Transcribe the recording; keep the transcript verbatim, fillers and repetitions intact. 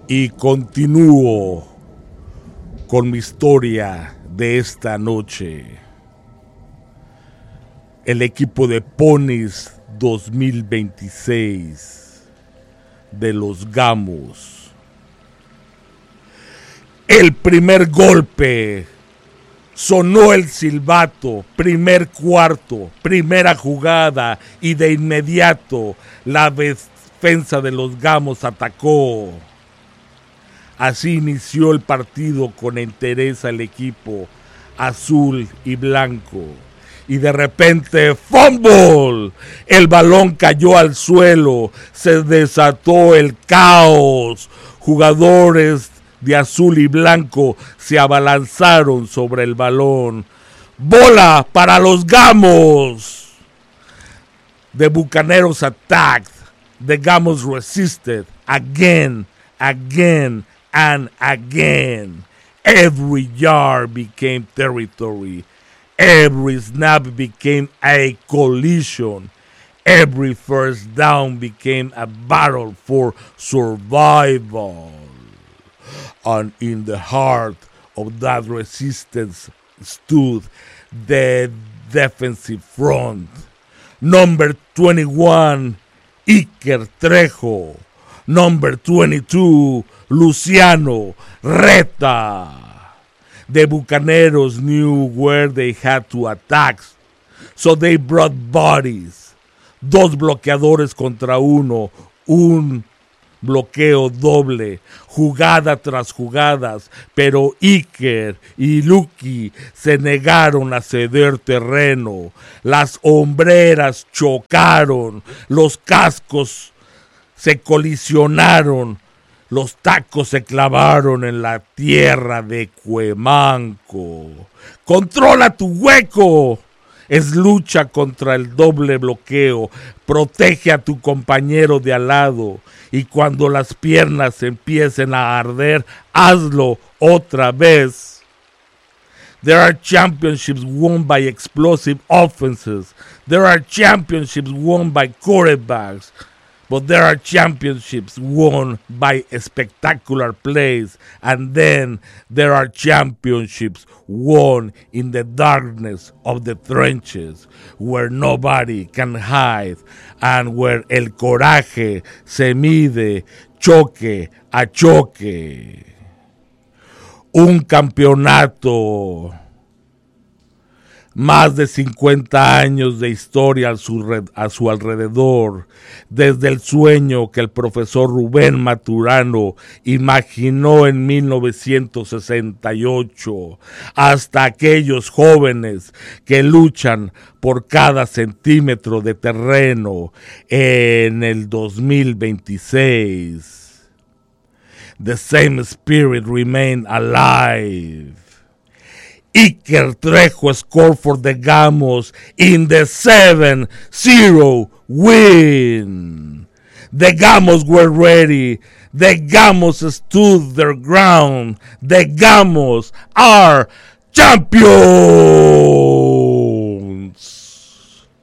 Y continúo con mi historia de esta noche. El equipo de Ponies dos mil veintiséis de los Gamos. El primer golpe. Sonó el silbato, primer cuarto, primera jugada y de inmediato la defensa de los Gamos atacó. Así inició el partido con entereza el equipo azul y blanco. Y de repente, ¡fumble! El balón cayó al suelo, se desató el caos. Jugadores de azul y blanco se abalanzaron sobre el balón. ¡Bola para los Gamos! The Bucaneros attacked. The Gamos resisted. Again, again, and again. Every yard became territory. Every snap became a collision. Every first down became a battle for survival. And in the heart of that resistance stood the defensive front. Number twenty-one, Iker Trejo. Number twenty-two, Luciano Reta. The Bucaneros knew where they had to attack, so they brought bodies. Dos bloqueadores contra uno, un bloqueo doble, jugada tras jugadas, pero Iker y Lucky se negaron a ceder terreno. Las hombreras chocaron, los cascos se colisionaron, los tacos se clavaron en la tierra de Cuemanco. ¡Controla tu hueco! Es lucha contra el doble bloqueo. Protege a tu compañero de al lado. Y cuando las piernas empiecen a arder, hazlo otra vez. There are championships won by explosive offenses. There are championships won by quarterbacks. But there are championships won by spectacular plays. And then there are championships won in the darkness of the trenches, where nobody can hide, and where el coraje se mide choque a choque. Un campeonato. Más de cincuenta años de historia a su, red, a su alrededor, desde el sueño que el profesor Rubén Maturano imaginó en mil novecientos sesenta y ocho, hasta aquellos jóvenes que luchan por cada centímetro de terreno en el dos mil veintiséis. The same spirit remained alive. Iker Trejo scored for the Gamos in the seven zero win. The Gamos were ready. The Gamos stood their ground. The Gamos are champions.